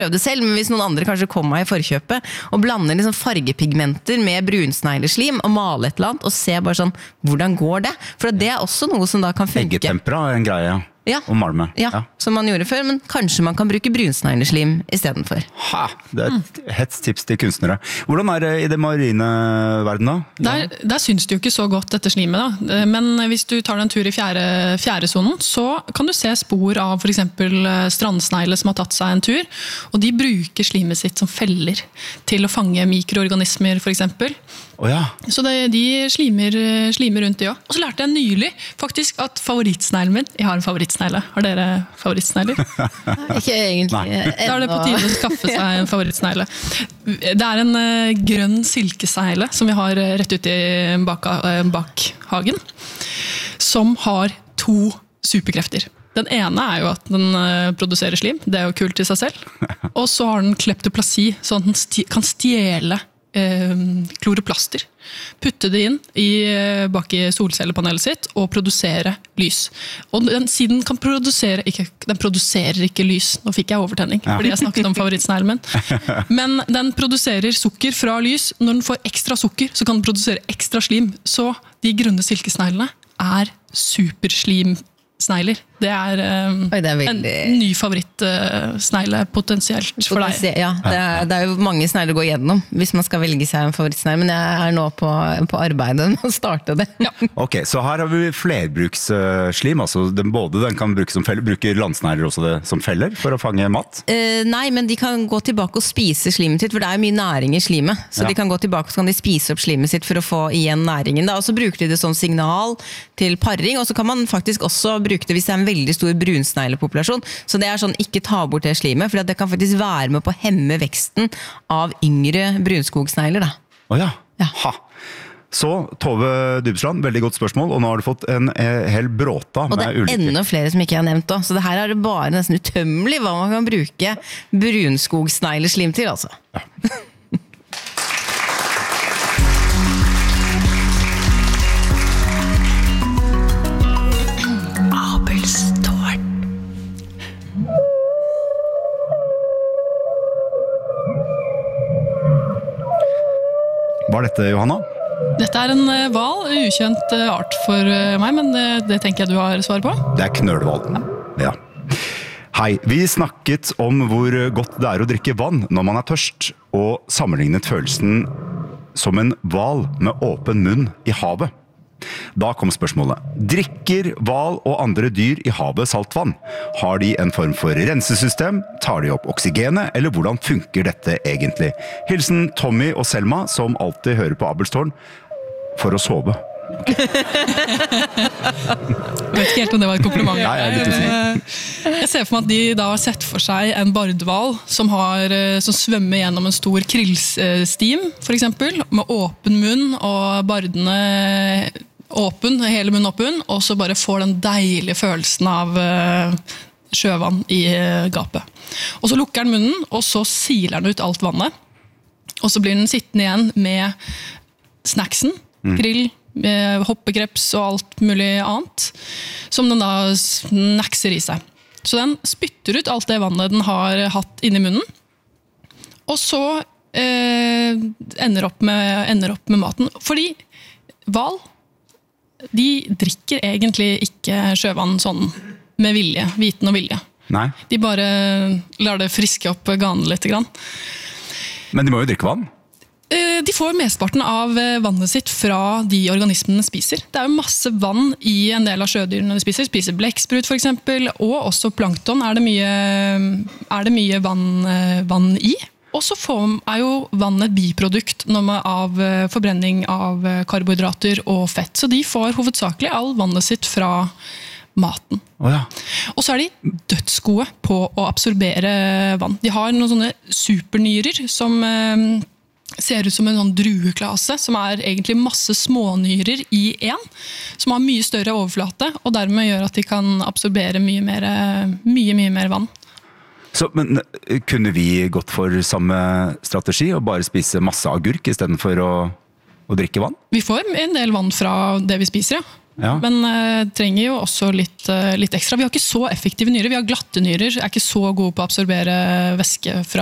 prøve det selv, men hvis noen andre kanskje kommer meg i forkjøpet og blander liksom fargepigmenter med brunsnegleslim og maler et eller annet og ser bare sånn, hvordan går det? For det også noe som da kan funke. Eggetempera en greie, og malme. Ja, som man gjorde før, men kanskje man kan bruke brunsnegleslim i stedet for. Ha, det et hett tips til kunstnere. Hvordan det i det marine verden da? Der syns det jo ikke så godt dette slimet da, men hvis du tar en tur i fjerde zonen, så kan du se spor av for eksempel strandsnegle som har tatt seg en tur, og de bruker slimet sitt som feller til å fange mikroorganismer for eksempel. Så de slimer rundt de også. Og så lærte jeg nylig faktisk at favorittsneglen min, jeg har en favorittsnegle. Har dere favorittsnegler? Ikke egentlig. Da det på tide å skaffe seg en favorittsnegle. Det en grønn silkesnegle som vi har rett ute bak hagen, som har 2 superkrefter. Den ene jo at den produserer slim, det jo kult i seg selv. Og så har den kleptoplasi, så den kan stjele kloroplaster, putte det inn bak i solcellepanelet sitt og produsere lys. Og siden kan produsere, den produserer ikke lys, nå fikk jeg overtenning fordi jeg snakket om favorittsneglen min, men den produserer sukker fra lys. Når den får ekstra sukker, så kan den produsere ekstra slim, så de grønne silkesneglene superslimsnegler. Det en ny favorittsnegle potensielt for deg. Ja, det jo mange snegler å gå gjennom hvis man skal velge seg en favorittsnegle, men jeg nå på arbeidet med å starte det. Ok, så her har vi flerbruksslim, altså både den kan brukes som feller, bruker landsnegler også det som feller for å fange mat? Nei, men de kan gå tilbake og spise slimet sitt, for det mye næring i slimet, så de kan gå tilbake og så kan de spise opp slimet sitt for å få igjen næringen. Og så bruker de det som signal til paring, og så kan man faktisk også bruke det hvis det en veldig stor brunsneglepopulasjon. Så det sånn, ikke ta bort det slimet, for det kan faktisk være med på å hemme veksten av yngre brunskogsnegler. Ha. Så Tove Dybsland, veldig godt spørsmål, og nå har du fått en hel bråta med ulike. Og det enda flere som ikke jeg har nevnt også, så det her det bare nesten utømmelig hva man kan bruke brunskogsnegleslim til, altså. Hva dette, Johanna? Dette en hval, ukjent art for meg, men det tenker jeg du har svar på. Det knølhval. Ja. Hei, vi snakket om hvor godt det å drikke vann når man tørst, og sammenlignet følelsen som en hval med åpen munn i havet. Da kom spørsmålet. Drikker hval og andre dyr i havet saltvann? Har de en form for rensesystem? Tar de opp oksygenet? Eller hvordan funker dette egentlig? Hilsen Tommy og Selma, som alltid hører på Abelstårn for å sove. Jeg vet ikke helt om det var et kompliment. Jeg ser for meg at de da har sett for seg en bardhval som svømmer gjennom en stor krillstim, for eksempel, med åpen munn og bardene åpen, hele munnen åpen, og så bare får den deilige følelsen av sjøvann i gapet. Og så lukker den munnen, og så siler den ut alt vannet, og så blir den sittende igjen med snacksen, grill, hoppekreps og alt mulig annet, som den da snackser i seg. Så den spytter ut alt det vannet den har hatt inni munnen, og så ender opp med maten. Fordi hval, de drikker egentlig ikke sjøvann sånn med vilje, viten og vilje. Nei. De bare lar det friske opp ganen litt grann. Men de må jo drikke vann? De får mesteparten av vannet sitt fra de organismene spiser. Det jo masse vann i en del av sjødyrene de spiser blekksprut for eksempel, og også plankton det mye vann i. Og så jo vann et biprodukt av forbrenning av karbohydrater og fett. Så de får hovedsakelig all vannet sitt fra maten. Og så de dødsgode på å absorbere vann. De har noen sånne supernyrer som ser ut som en sånn drueklase, som egentlig masse smånyrer i en, som har mye større overflate, og dermed gjør at de kan absorbere mye mer vann. Så, men kunne vi gått for samme strategi og bare spise masse agurk i stedet for å drikke vann? Vi får en del vann fra det vi spiser, ja. Ja. Men trenger jo også litt ekstra. Vi har ikke så effektive nyrer, vi har glatte nyrer, er ikke så gode på å absorbere væske fra